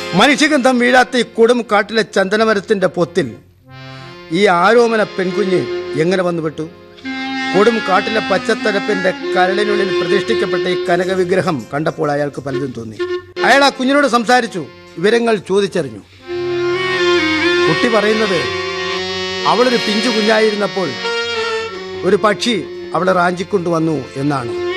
മനുഷ്യഗന്ധം വീഴാത്ത ഈ കൊടും കാട്ടിലെ ചന്ദനമരത്തിന്റെ പൊത്തിൽ ഈ ആരോമന പെൺകുഞ്ഞ് എങ്ങനെ വന്നുപെട്ടു? കൊടും കാട്ടിലെ പച്ചത്തരപ്പിന്റെ കരളിനുള്ളിൽ പ്രതിഷ്ഠിക്കപ്പെട്ട ഈ കനക വിഗ്രഹം കണ്ടപ്പോൾ അയാൾക്ക് പലതും തോന്നി. അയാൾ ആ കുഞ്ഞിനോട് സംസാരിച്ചു, വിവരങ്ങൾ ചോദിച്ചറിഞ്ഞു. കുട്ടി പറയുന്നത് അവളൊരു പിഞ്ചു കുഞ്ഞായിരുന്നപ്പോൾ ഒരു പക്ഷി അവളെ റാഞ്ചിക്കൊണ്ടുവന്നു എന്നാണ്.